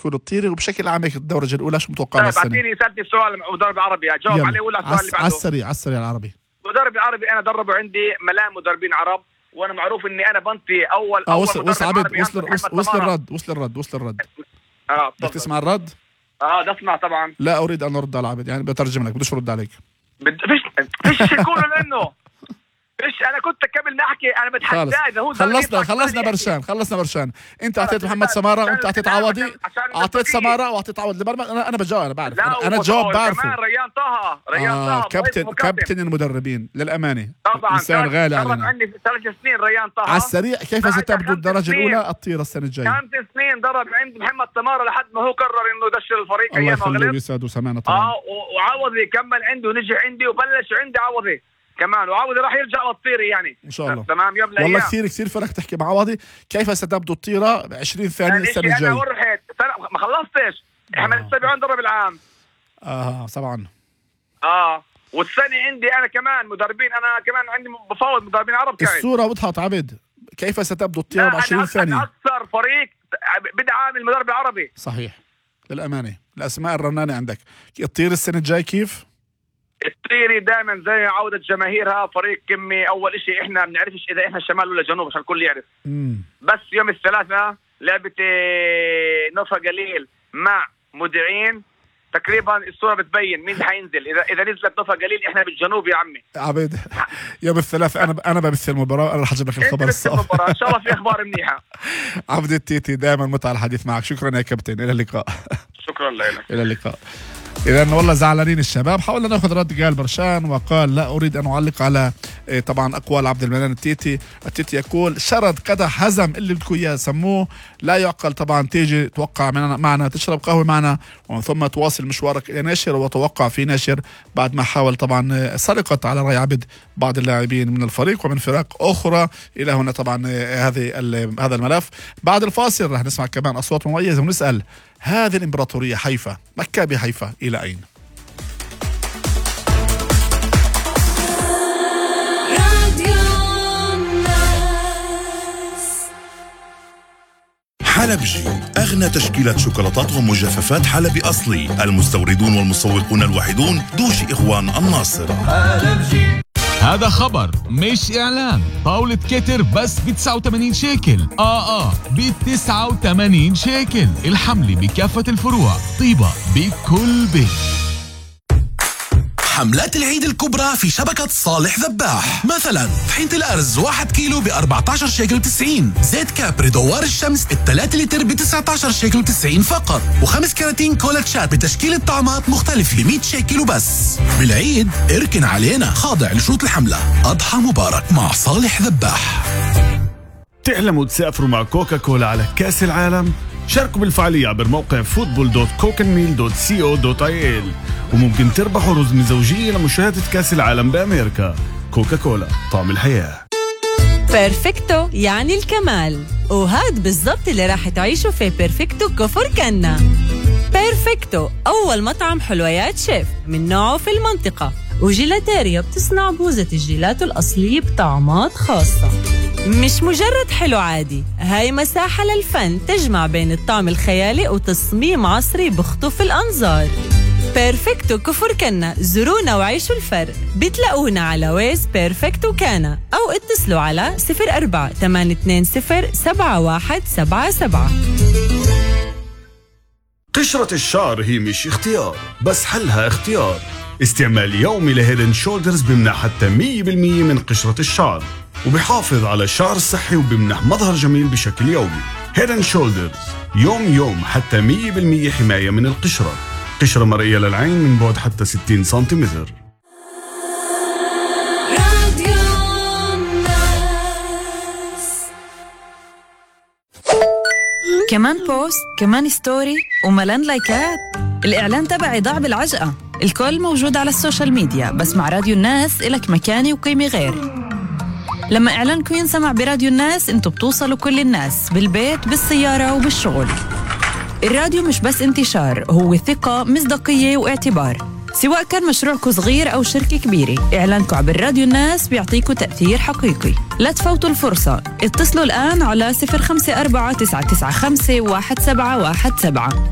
تكون الطيري، وبشكل عام هيك الدرجة الأولى شو متوقع طيب للسنة؟ بعطيني سألتني سؤال مدرب عربي جاوب عليه ولا السؤال اللي بعده؟ على السريع العربي. مدرب عربي انا دربه عندي ملان مدربين عرب، وانا معروف اني انا بنطي اول وصل عربي. وصل الرد. بدك تسمع الرد؟ ده اسمع طبعا. لا اريد ان ارد على عبد، يعني بترجم لك، بديش ارد عليك. فيش يقولوا لانه ايش انا كنت قبل ما احكي انا بتحدى اذا هو خلصنا برشان. انت اعطيت محمد سمارة وانت اعطيت عوضي، اعطيت سمارة واعطيت عوضي للمرمى. انا بجاوب، انا بعرف، انا الجواب بعرفه. كمان ريان طه كابتن المدربين للامانه، طبعا انسان غالي علينا. عندي 3 سنين ريان طه. على السريع كيف ستبدو الدرجه الاولى الطيره السنه الجايه؟ 5 سنين درب عند محمد سمارة لحد ما هو قرر انه يدشر الفريق ايام ما غلب. يسعد وسمعنا طبعا. وعوضي كمل عنده ونجي عندي وبلش عندي عوضي كمان، وعوضي راح يرجع للطيرة يعني ان شاء الله. تمام يوم والله كثير فرق تحكي مع عوضي. كيف ستبدو الطيرة ب20 ثانية السنة الجاية؟ انا ورحت ما خلصتش. احنا لسه بندرب العام. طبعا. والسنة عندي انا كمان مدربين، انا كمان عندي بفاوض مدربين عرب كمان. الصورة وضحت عبد. كيف ستبدو الطيرة ب20 ثانية؟ اكثر فريق بدعم المدرب العربي. صحيح للأمانة. الأسماء الرنانة عندك. الطير السنة الجاي كيف؟ الطيري دائما زي عودة جماهيرها فريق كمي. أول إشي إحنا بنعرفش إذا إحنا شمال ولا جنوب عشان الكل يعرف. بس يوم الثلاثاء لعبة نوفا قليل مع مودعين، تقريبا الصورة بتبين مين حينزل. إذا نزلت نوفا قليل إحنا بالجنوب يا عمي. عبيد يوم الثلاثاء أنا ببث المباراة. أنا رح أجيب لك الخبر الصافي إن شاء الله في أخبار منيحة. عبد التيتي دائما متعة الحديث معك. شكرا يا كابتن، إلى اللقاء. شكرا لك. إلى اللقاء. إذا والله زعلانين الشباب. حاولنا ناخذ رد قال برشان وقال لا أريد أن أعلق على طبعا أقوال عبد المنان التيتي يقول شرد قدح هزم اللي بدكم إياه سموه، لا يعقل طبعا تيجي توقع معنا تشرب قهوة معنا ومن ثم تواصل مشوارك إلى ناشر وتوقع في ناشر بعد ما حاول طبعا سرقت على رأي عبد بعض اللاعبين من الفريق ومن فرق أخرى. إلى هنا طبعا هذا الملف. بعد الفاصل رح نسمع كمان أصوات مميزة ونسأل هذه الإمبراطورية حيفا، مكة حيفا إلى أين؟ حلبجي أغنى تشكيلة شوكولاتات ومجففات حلبي أصلي، المستوردون والمسوقون الوحيدون دوش إخوان الناصر. هذا خبر مش إعلان. طاولة كتر بس ب89 شيكل. ب89 شيكل. الحملة بكافة الفروع. طيبة بكل بيت. حملات العيد الكبرى في شبكة صالح ذباح. مثلا طحينة الأرز 1 كيلو ب14 شيكل 90. زيت كابري دوار الشمس 3 لتر ب19 شيكل 90 فقط. و5 كراتين كولاتشات بتشكيلة طعمات مختلفة ب100 شيكل وبس. بالعيد اركن علينا، خاضع لشروط الحملة. أضحى مبارك مع صالح ذباح. تحلموا تسافروا مع كوكا كولا على كأس العالم؟ شاركوا بالفعالية عبر موقع football.cokenmeal.co.il وممكن تربحوا رزمة زوجية لمشاهدة كأس العالم بأمريكا. كوكا كولا، طعم الحياة. بيرفكتو يعني الكمال، وهاد بالضبط اللي راح تعيشوا في بيرفكتو كفر كنا. بيرفكتو أول مطعم حلويات شيف من نوعه في المنطقة، وجيلاتيريا بتصنع بوزة الجيلاتو الأصلية بطعمات خاصة. مش مجرد حلو عادي، هاي مساحة للفن تجمع بين الطعم الخيالي وتصميم عصري بخطف الأنظار. بيرفكتو كفر كنا، زورونا وعيشوا الفرق. بتلاقونا على ويز بيرفكتو كانا أو اتصلوا على 04-820-7177. قشرة الشعر هي مش اختيار، بس حلها اختيار. استعمال يومي لهيدن شولدرز بمنح حتى 100% من قشرة الشعر، وبيحافظ على الشعر الصحي وبمنح مظهر جميل بشكل يومي. هيدن شولدرز يوم حتى 100% حماية من القشرة. قشرة مرئية للعين من بعد حتى 60 سنتيمتر. كمان بوست، كمان ستوري، وملان لايكات. الإعلان تبعي ضاع بالعجقة. الكل موجود على السوشيال ميديا، بس مع راديو الناس إلك مكاني وقيمة غير. لما إعلانكم ينسمع براديو الناس انتوا بتوصلوا كل الناس، بالبيت، بالسيارة وبالشغل. الراديو مش بس انتشار، هو ثقة، مصداقية واعتبار. سواء كان مشروعكم صغير أو شركة كبيرة، إعلانكم عبر راديو الناس بيعطيكم تأثير حقيقي. لا تفوتوا الفرصة، اتصلوا الآن على 0549951717.